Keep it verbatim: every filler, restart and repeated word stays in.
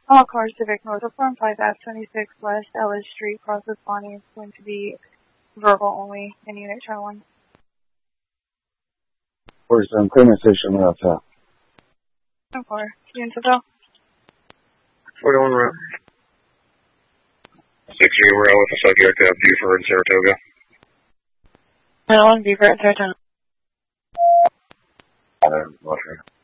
All cars Civic North of Farm five F twenty-six West Ellis Street, process Bonnie is going to be verbal only in unit channel one. Where's the cleaning station route at? ten four, unit to go. forty-one route. six zero with the subject of Buford, Saratoga. nine one Buford, Saratoga. Uh,